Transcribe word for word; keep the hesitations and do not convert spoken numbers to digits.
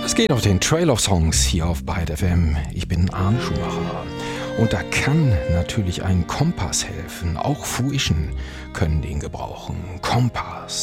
Es geht auf den Trail of Songs hier auf Byte F M. Ich bin Arne Schumacher. Und da kann natürlich ein Kompass helfen. Auch Fruition können den gebrauchen. Kompass.